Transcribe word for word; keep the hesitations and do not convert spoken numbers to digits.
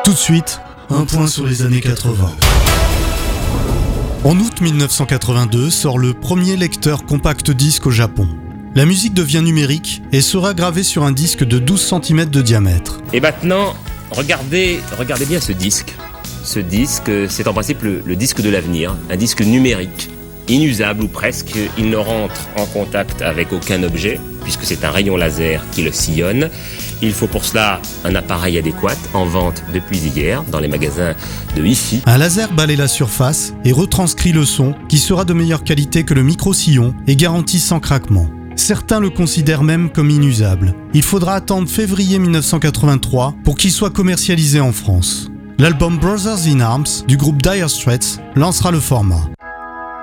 Tout de suite, un point sur les années quatre-vingts. En août mille neuf cent quatre-vingt-deux sort le premier lecteur compact disque au Japon. La musique devient numérique et sera gravée sur un disque de douze centimètres de diamètre. Et maintenant, regardez, regardez bien ce disque. Ce disque, c'est en principe le, le disque de l'avenir, un disque numérique, inusable ou presque. Il ne rentre en contact avec aucun objet, puisque c'est un rayon laser qui le sillonne. Il faut pour cela un appareil adéquat, en vente depuis hier dans les magasins de hi-fi. Un laser balaye la surface et retranscrit le son, qui sera de meilleure qualité que le micro-sillon et garanti sans craquement. Certains le considèrent même comme inusable. Il faudra attendre février mille neuf cent quatre-vingt-trois pour qu'il soit commercialisé en France. L'album Brothers in Arms du groupe Dire Straits lancera le format.